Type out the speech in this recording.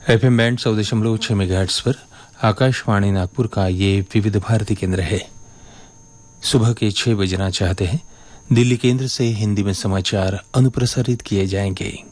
FM band 100.6 megahertz पर आकाशवाणी नागपुर का ये विविध भारती केंद्र है। सुबह के 6 बजना चाहते हैं। दिल्ली केंद्र से हिंदी में समाचार अनुप्रसारित किए जाएंगे।